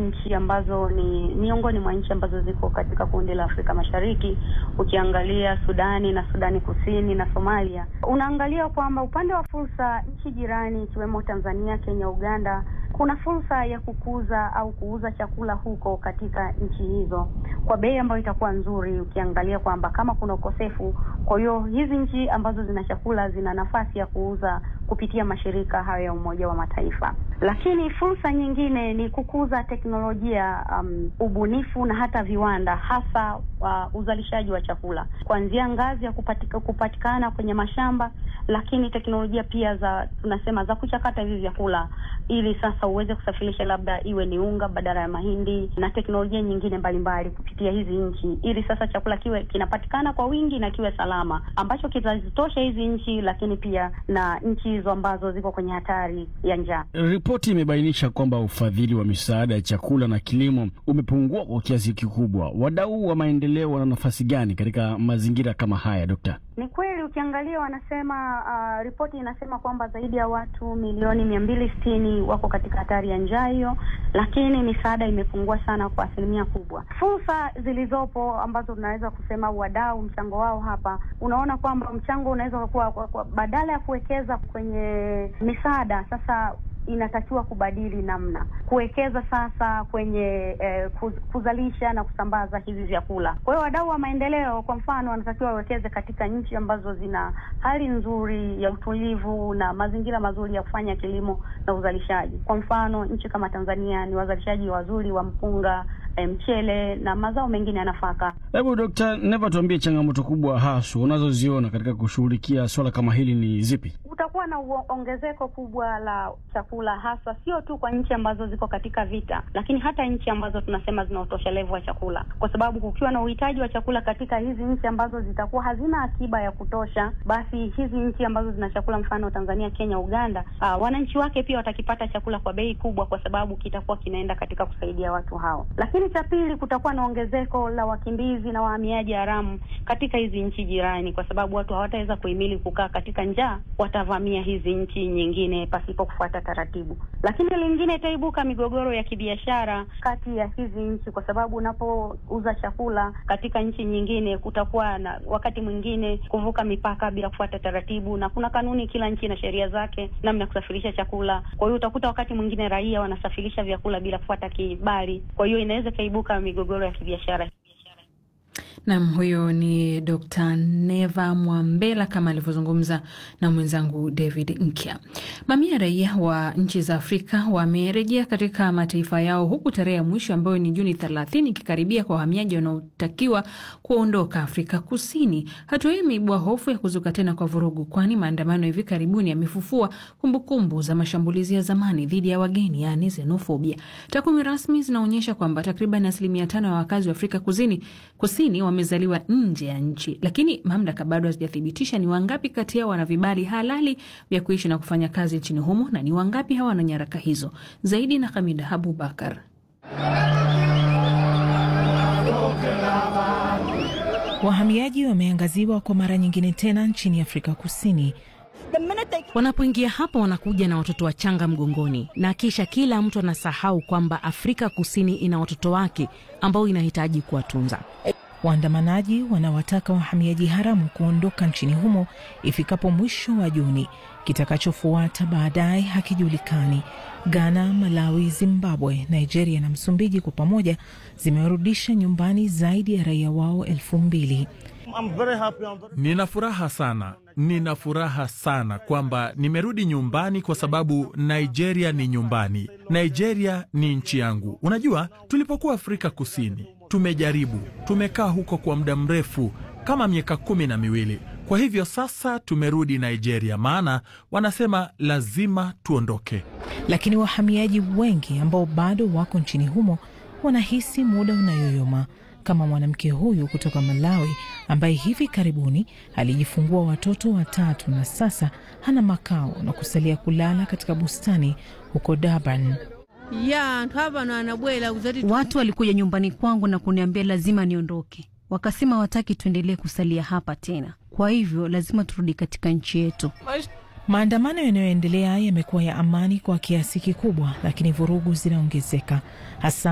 nchi ambazo ni miongoni mwa nchi ambazo ziko katika kundi la Afrika Mashariki. Ukiangalia Sudani na Sudani Kusini na Somalia, unaangalia kwamba upande wa fursa, nchi jirani ikiwemo Tanzania, Kenya, Uganda, kuna fursa ya kukuza au kuuza chakula huko katika nchi hizo kwa bei ambayo itakuwa nzuri, ukiangalia kwamba kama kuna ukosefu. Kwa hiyo hizi nchi ambazo zina chakula zina nafasi ya kuuza kupitia mashirika hayo ya Umoja wa Mataifa. Lakini fursa nyingine ni kukuza teknolojia, ubunifu na hata viwanda, hasa uzalishaji wa chakula kuanzia ngazi ya kupatikana kwenye mashamba, lakini teknolojia pia tunasema za kuchakata hivi vyakula ili sasa uweze kusafirisha, labda iwe ni unga badala ya mahindi, na teknolojia nyingine mbalimbali kupitia hizi nchi, ili sasa chakula kiwe kinapatikana kwa wingi na kiwe salama, ambacho kitazitosha hizi nchi, lakini pia na nchi hizo ambazo ziko kwenye hatari ya njaa. Ripoti imebainisha kwamba ufadhili wa misaada ya chakula na kilimo umepungua kwa kiasi kikubwa. Wadau wa maendeleo wana nafasi gani katika mazingira kama haya, Dr.? Ni kweli, ukiangalia wanasema ripoti inasema kwamba zaidi ya watu milioni 260 wako katika hatari ya njaa hiyo, lakini misaada imepungua sana kwa asilimia kubwa. Fursa zilizopo ambazo tunaweza kusema wadau mchango wao hapa, unaona kwamba mchango unaweza kuwa badala ya kuwekeza kwenye misaada, sasa inatakiwa kubadili namna kuwekeza sasa kwenye kuzalisha na kusambaza hivi vyakula. Kwa hiyo wadau wa maendeleo kwa mfano wanatakiwa wawekeze katika nchi ambazo zina hali nzuri ya utulivu na mazingira mazuri ya kufanya kilimo na uzalishaji. Kwa mfano nchi kama Tanzania ni wazalishaji wazuri wa mpunga, mchele na mazao mengine ya nafaka. Hebu Dr. Neva, tuambie changamoto kubwa hasa unazoziona katika kushughulikia swala kama hili ni zipi? Kutakuwa na ongezeko kubwa la chakula, hasa sio tu kwa nchi ambazo ziko katika vita, lakini hata nchi ambazo tunasema zina utoshelevu wa chakula, kwa sababu kukiwa na uhitaji wa chakula katika hizi nchi ambazo zitakuwa hazina akiba ya kutosha, basi hizi nchi ambazo zina chakula, mfano Tanzania, Kenya, Uganda, wananchi wake pia watakipata chakula kwa bei kubwa, kwa sababu kitakuwa kinaenda katika kusaidia watu hao. Lakini cha pili, kutakuwa na ongezeko la wakimbizi na wahamiaji haramu katika hizi nchi jirani, kwa sababu watu hawataweza kuhimili kukaa katika njaa, watavamia hizi nchi nyingine pasipo kufuata taratibu. Lakini lingine, itaibuka migogoro ya kibiashara kati ya hizi nchi, kwa sababu unapouza chakula katika nchi nyingine kutakuwa na wakati mwingine kuvuka mipaka bila kufuata taratibu, na kuna kanuni, kila nchi na sheria zake namna ya kusafirisha chakula. Kwa hiyo utakuta wakati mwingine raia wanasafirisha vyakula bila kufuata kibali, kwa hiyo inaweza kaibuka migogoro ya kibiashara. Naam, huyo ni Dr. Neva Mwambela kama alivyozungumza na mwenzangu David Nkya. Mamia raia wa nchi za Afrika wamerejea katika mataifa yao, huku tarehe ya mwisho ambayo ni Juni 30 ikikaribia kwa wahamiaji wanaotakiwa kuondoka Afrika Kusini. Hatua hii imeibua hofu ya kuzuka tena kwa vurugu, kwani maandamano hivi karibuni yamefufua kumbukumbu za mashambulizi ya zamani dhidi ya wageni, yaani xenofobia. Takwimu rasmi zinaonyesha kwamba takriban 5% ya wakazi wa Afrika Kusini wamezaliwa nje ya nchi, lakini mamlaka bado hazijathibitisha ni wangapi kati yao wana vibali halali vya kuishi na kufanya kazi nchini humo na ni wangapi hawana nyaraka hizo. Zaidi na Hamida Abubakar. Wahamiaji wameangaziwa kwa mara nyingine tena nchini Afrika Kusini. Wanapoingia hapa wanakuja na watoto wachanga mgongoni, na kisha kila mtu anasahau kwamba Afrika Kusini ina watoto wake ambao inahitaji kuwatunza. Waandamanaji wanawataka wahamiaji haramu kuondoka nchini humo ifikapo mwisho wa Juni. Kitakachofuata baadaye hakijulikani. Ghana, Malawi, Zimbabwe, Nigeria na Msumbiji kwa pamoja zimewarudisha nyumbani zaidi ya raia wao 2,000. Nina furaha sana kwamba nimerudi nyumbani, kwa sababu Nigeria ni nyumbani. Nigeria ni nchi yangu. Unajua, tulipokuwa Afrika Kusini tumekaa huko kwa muda mrefu kama miaka 12. Kwa hivyo sasa tumerudi Nigeria, maana wanasema lazima tuondoke. Lakini wahamiaji wengi ambao bado wako nchini humo wanahisi muda unayoyoma, kama mwanamke huyu kutoka Malawi ambaye hivi karibuni alijifungua watoto 3 na sasa hana makao na kusalia kulala katika bustani huko Durban. Watu walikuja nyumbani kwangu na kuniambia lazima niondoke. Wakasema wataki tuendelee kusalia hapa tena. Kwa hivyo lazima turudi katika nchi yetu. Maandamano yanayoendelea yamekuwa ya amani kwa kiasi kikubwa, lakini vurugu zinaongezeka hasa